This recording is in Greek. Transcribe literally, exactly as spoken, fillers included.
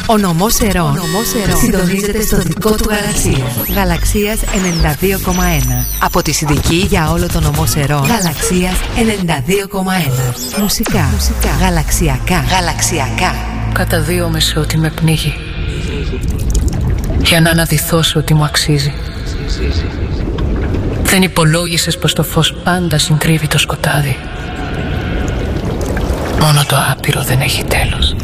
Ο νομός Ερών συντονίζεται στο δικό του γαλαξία. Γαλαξίας ενενήντα δύο κόμμα ένα. Από τη Συνδική για όλο το νομό Ερών. Γαλαξίας ενενήντα δύο κόμμα ένα. Μουσικά, Μουσικά. Γαλαξιακά. Γαλαξιακά. Καταδύομαι σε ό,τι με πνίγει, για να αναδυθώ σε ό,τι μου αξίζει. Δεν υπολόγισες πως το φως πάντα συντρίβει το σκοτάδι. Μόνο το άπειρο δεν έχει τέλος.